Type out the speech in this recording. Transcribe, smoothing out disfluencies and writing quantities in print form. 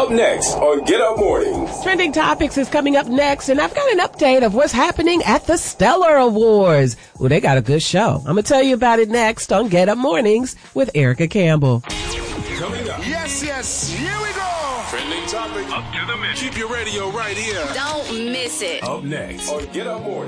Up next on Get Up Mornings. Trending Topics is coming up next, and I've got an update of what's happening at the Stellar Awards. Well, they got a good show. I'm going to tell you about it next on Get Up Mornings with Erica Campbell. Coming up. Yes, here we go. Trending Topics. Up to the minute. Keep your radio right here. Don't miss it. Up next on Get Up Mornings.